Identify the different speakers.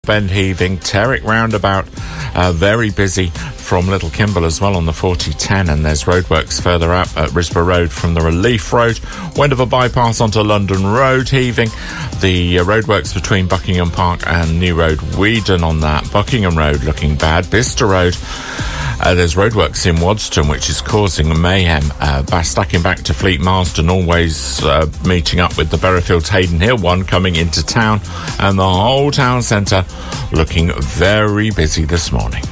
Speaker 1: Bend heaving, Terrick roundabout, very busy from Little Kimble as well on the 4010, and there's roadworks further up at Risborough Road from the Relief Road. Wendover bypass onto London Road heaving. The roadworks between Buckingham Park and New Road Weedon on that. Buckingham Road looking bad. Bicester Road. There's roadworks in Wadston, which is causing mayhem. Stacking back to Fleet Marsden, always meeting up with the Berrowfield Hayden Hill one coming into town, and the whole town centre looking very busy this morning.